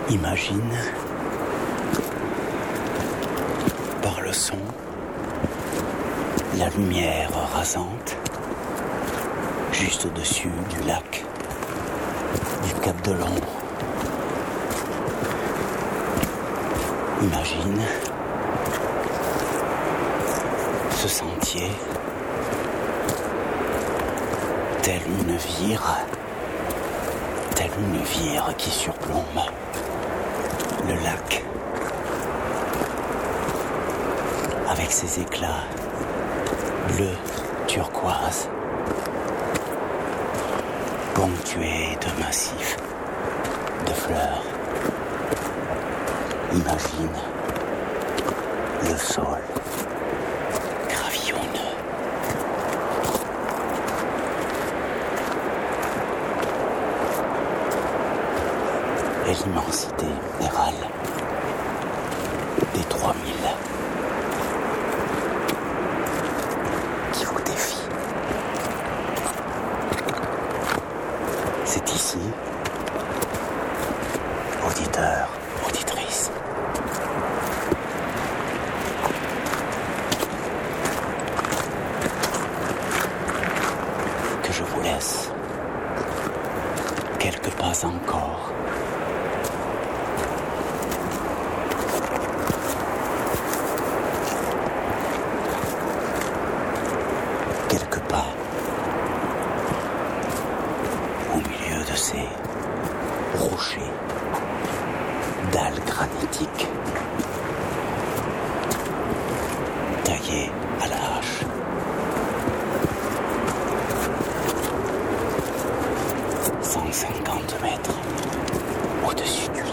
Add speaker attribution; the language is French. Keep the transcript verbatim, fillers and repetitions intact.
Speaker 1: Imagine, par le son, la lumière rasante, juste au-dessus du lac, du Cap de Long. Imagine ce sentier, telle une vire, telle une vire qui surplombe le lac, avec ses éclats bleu turquoise, ponctués de massifs de fleurs. Imagine le sol gravillonneux. Et l'immensité minérale des trois mille qui vous défie. C'est ici, auditeurs, auditrices, que je vous laisse quelques pas encore. Quelques pas au milieu de ces rochers, dalles granitiques, taillées à la hache. cent cinquante mètres au-dessus du